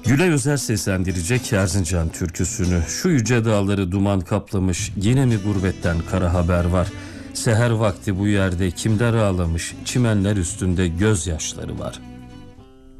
Gülay Özer seslendirecek Erzincan türküsünü. Şu yüce dağları duman kaplamış, yine mi gurbetten kara haber var? Seher vakti bu yerde kimler ağlamış, çimenler üstünde gözyaşları var.